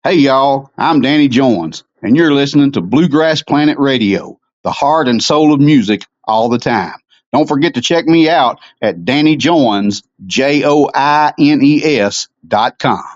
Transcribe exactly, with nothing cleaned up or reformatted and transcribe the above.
Hey, y'all, I'm Danny Jones, and you're listening to Bluegrass Planet Radio, the heart and soul of music all the time. Don't forget to check me out at Danny Joines, J O I N E S dot com.